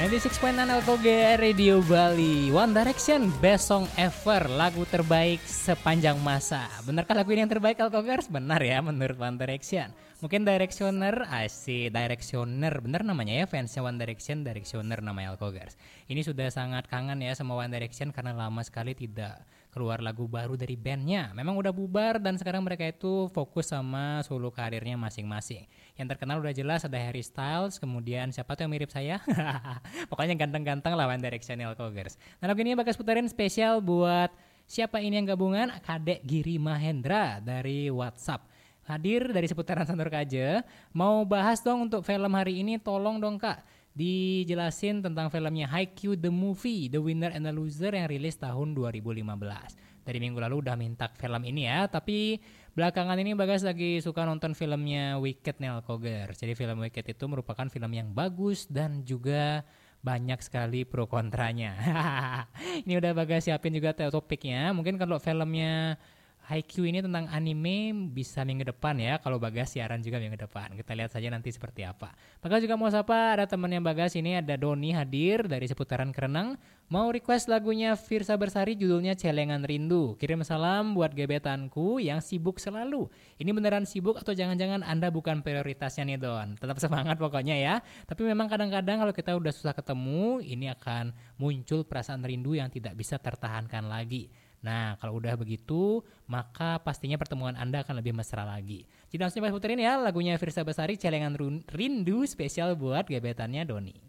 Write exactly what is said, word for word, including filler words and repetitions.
sembilan puluh enam point sembilan L K G Radio Bali. One Direction, Best Song Ever, lagu terbaik sepanjang masa. Benarkah lagu ini yang terbaik Alkogers? Benar ya menurut One Direction. Mungkin Directioner, asik Directioner, bener namanya ya fansnya One Direction, Directioner namanya Alkogers. Ini sudah sangat kangen ya sama One Direction karena lama sekali tidak keluar lagu baru dari bandnya. Memang udah bubar dan sekarang mereka itu fokus sama solo karirnya masing-masing. Yang terkenal udah jelas ada Harry Styles, kemudian siapa tuh yang mirip saya? Pokoknya ganteng-ganteng lah One Direction Alkogers. Nah lagu ini Bagas putarin spesial buat siapa ini yang gabungan? Kadek Giri Mahendra dari WhatsApp. Hadir dari seputaran Sandor Kaje. Mau bahas dong untuk film hari ini, tolong dong Kak dijelasin tentang filmnya Haikyuu The Movie, The Winner and the Loser yang rilis tahun dua ribu lima belas. Dari minggu lalu udah minta film ini ya, tapi belakangan ini Bagas lagi suka nonton filmnya Wicked nih Alkogers. Jadi film Wicked itu merupakan film yang bagus dan juga banyak sekali pro kontranya. Ini udah Bagas siapin juga topiknya. Mungkin kalau filmnya Haikyuu ini tentang anime bisa minggu depan ya. Kalau Bagas siaran juga minggu depan. Kita lihat saja nanti seperti apa. Bagas juga mau sapa ada temannya Bagas ini, ada Doni hadir dari seputaran Kerenang. Mau request lagunya Firsa Bersari judulnya Celengan Rindu. Kirim salam buat gebetanku yang sibuk selalu. Ini beneran sibuk atau jangan-jangan Anda bukan prioritasnya nih Don? Tetap semangat pokoknya ya. Tapi memang kadang-kadang kalau kita udah susah ketemu, ini akan muncul perasaan rindu yang tidak bisa tertahankan lagi. Nah kalau udah begitu maka pastinya pertemuan Anda akan lebih mesra lagi. Jadi langsung puterin ya lagunya Firsa Besari Celengan Rindu spesial buat gebetannya Doni.